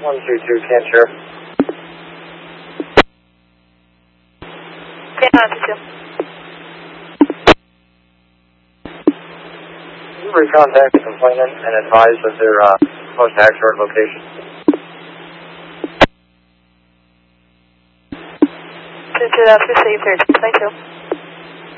122, can't share. You recontact the complainant and advise of their post-accident location. 223, 1322.